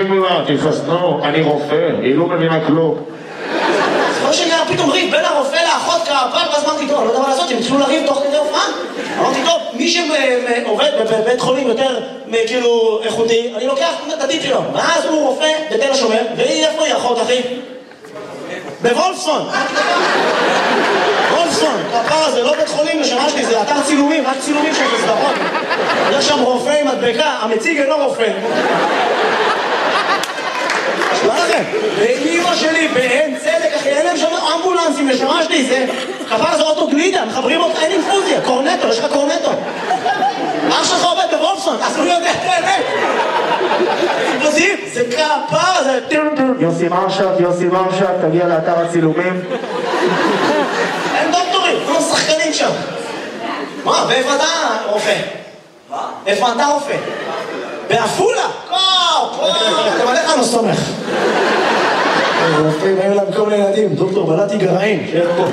תתחסנו, אני רופא, היא לא מבינה כלום. לא שנראה פתאום ריב בין הרופא לאחות כעפר, ואז אמרתי, טוב, לא יודע מה לעשות, הם התחילו לריב תוך כדי הופעה. אמרתי, טוב, מי שעובד בבית חולים יותר כאילו איכותי, אני לוקח את הטיפ שלו. ואז הוא רופא בתל השומר, והיא איפה היא אחות, אחי? בוולפסון. וולפסון, כעפר הזה, לא בית חולים לשנה שלי, זה אתר צילומים, רק צילומים של סדרות. יש שם רופא עם מדבקה, המציג אינו רופא. ואמא שלי באין צדק, אחי, אין להם שם אמבולנסים, לשמה שלי, זה כפר זה אוטו גלידה, מחברים אותך, אין אינפוזיה, קורנטו, יש לך קורנטו. אח שלך עובד בוולפסון, אז הוא יודע את האמת. זה כפר, זה... יוסי מרשק, תגיע לאתר הצילומים. אין דוקטורים, כולם שחקנים שם. מה, ואיפה אתה רופא? מה? איפה אתה רופא? באפולה? אתם עליך לא סומך. רופאים, היו להם כל מיני ילדים, דוקטור בלעתי גרעין, שיהיה פה.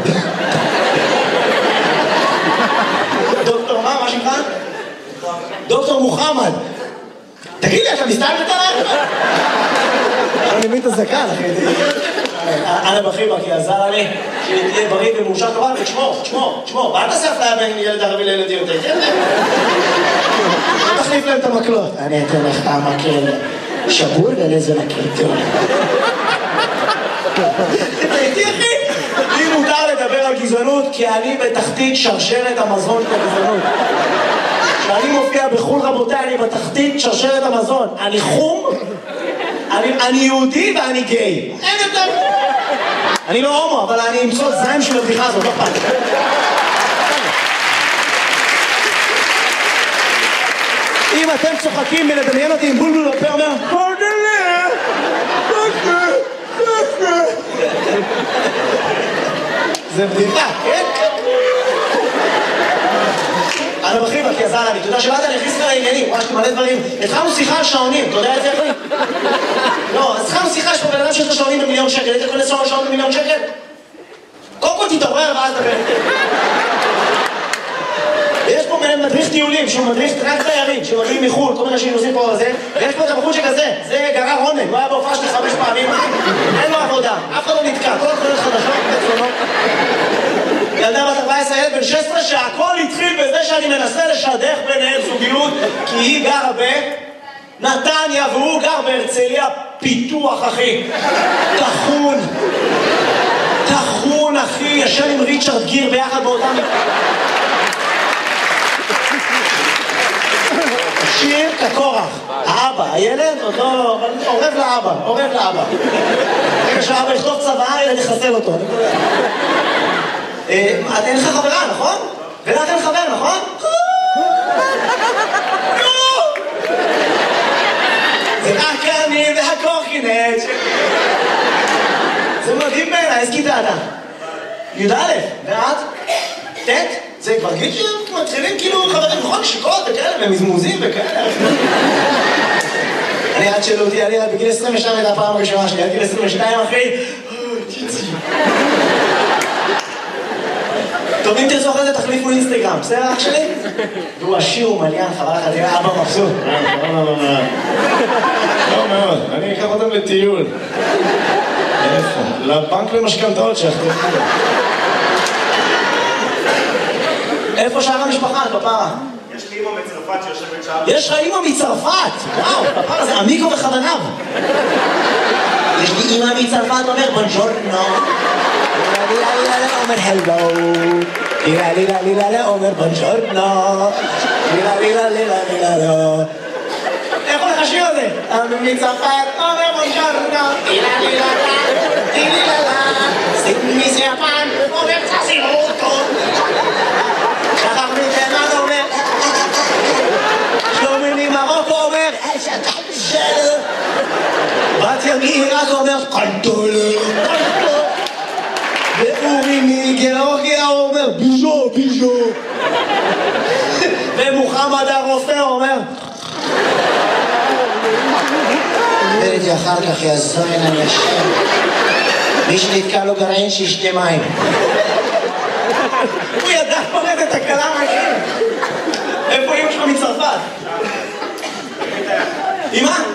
דוקטור מה שמך? דוקטור מוחמד. תגיד לי, אתה מסתלבט עליי? אני מבין את הזקן, אחי. אנה בחיבה, כי עזר לי שתהיה בריא ומאושר טובה, ותשמור, ואל תעשה אפליה בין ילד ערבי לילד יהודי. תחליף להם את המקלות. אני אתן לך המקל שבור ולאיזה מקל. תראי, אחי, לי מותר לדבר על גזענות, כי אני בתחתית שרשרת המזון של הגזענות. כשאני מופיע בחול, רבותיי, אני בתחתית שרשרת המזון. אני חום, אני יהודי ואני גיי. אין יותר. אני לא הומו, אבל אני אמצוא זיים של הבדיחה הזאת, לא פעם. אם אתם צוחקים מלדמיין אותי עם בולבול בפה אומר זה בדיחה, כן? אני בחיבה, כי עזר לי, אתה יודע שבאת להכניס לך לעניינים, ממש מלא דברים. התחלנו שיחה על שעונים, אתה יודע את זה איך לי? לא, אז התחלנו שיחה, יש פה בן אדם שיש לו שעונים ב1,000,000 שקל, היית יכול לסוע על שעונים ב1,000,000 שקל? קודם כל תתעורר ואז דבר. ויש פה מדריך טיולים, שהוא מדריך רק תיירים, שמגיעים מחול, כל מיני אנשים נוסעים פה על זה, ויש פה את הבחור שכזה, זה גרר עונג, הוא היה בהופעה שלי 5 פעמים, אין לו עבודה, אף אחד לא נתקע, כל התחולות חדשות, תצונות. ילדה בת 14, ילד בן 16, שהכל התחיל בזה שאני מנסה לשדך ביניהם זוגיות, כי היא גרה בנתניה והוא גר בהרצליה פיתוח, אחי. תחון, אחי, ישן עם ריצ'רד גיר ביחד באותם... שיר כקורח, האבא, הילד עוד לא... עורב לאבא. רגע שהאבא יכתוב צבא, ילד יחסל אותו. אין לך חברה, נכון? ולך אין חבר, נכון? זה רק אני והקורקינט. זה מדהים בעיניי, איזה כיתה אתה? י"א, ואת? ט'? זה כבר גיל שמתחילים כאילו חברים נכון, נשיקות וכאלה, ומזמוזים וכאלה. אני עד שאלו אותי, אני בגיל 22 הייתה הפעם הראשונה שלי, עד גיל 22 אחי, צ'יצי. טוב, אם תרצו אחרי זה תחליפו אינסטגרם, בסדר אח שלי? והוא עשיר ומליין, חבל לך, תראה אבא מבסוט. לא מאוד, אני אקח אותם לטיול. איפה? לבנק למשכנתאות שאחרי. איפה שאר המשפחה, פפרה? יש לי אמא מצרפת שיושבת שם. יש לך אמא מצרפת? וואו, פפרה זה עמיקו וחבניו. יש לי אמא מצרפת אומר בונג'ורנו. אומר הלו. לילה אומר בונג'ורנו. לילה. איך הולך השיר הזה? אמא מצרפת אומר בונג'ורנו. לילה. סימי סייפן אומר צסימוטו. שחר מתימן אומר שלומי ממרוקו אומר שטל בת ימירק אומר קנטול ואורי מגיאורגיה אומר ביז'ו ומוחמד הרופא אומר וראיתי אחר כך יעזור אין אנשים מי שנתקע לו גרעין שישתה מים הוא ידע פרד את הקלה מהכם. איפה אמא שלך מצרפת? אמא?